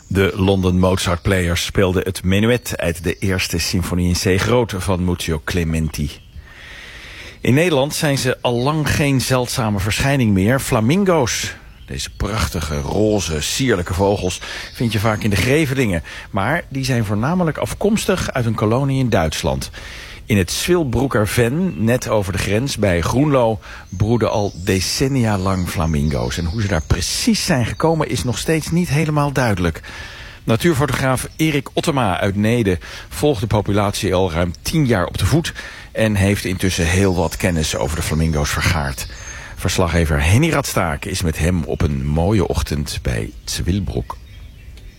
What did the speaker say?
De London Mozart Players speelden het menuet uit de eerste symfonie in C groot van Muzio Clementi. In Nederland zijn ze al lang geen zeldzame verschijning meer. Flamingo's, deze prachtige, roze, sierlijke vogels, vind je vaak in de Grevelingen. Maar die zijn voornamelijk afkomstig uit een kolonie in Duitsland. In het Zwilbroeker Ven, net over de grens bij Groenlo, broeden al decennia lang flamingo's. En hoe ze daar precies zijn gekomen is nog steeds niet helemaal duidelijk. Natuurfotograaf Erik Ottema uit Neede volgt de populatie al ruim 10 jaar op de voet en heeft intussen heel wat kennis over de flamingo's vergaard. Verslaggever Henny Radstaak is met hem op een mooie ochtend bij Zwilbroek